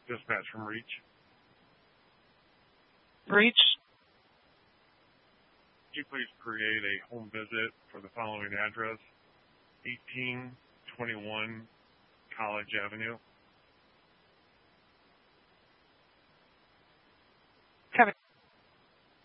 Dispatch from Reach. Reach. Could you please create a home visit for the following address: 1821 College Avenue,